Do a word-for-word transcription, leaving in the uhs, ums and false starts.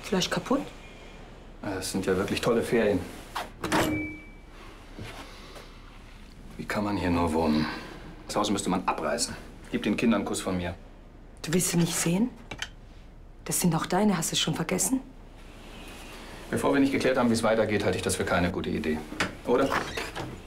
Vielleicht kaputt? Das sind ja wirklich tolle Ferien. Wie kann man hier nur wohnen? Das Haus müsste man abreißen. Gib den Kindern einen Kuss von mir. Du willst sie nicht sehen? Das sind auch deine, hast du es schon vergessen? Bevor wir nicht geklärt haben, wie es weitergeht, halte ich das für keine gute Idee. Oder?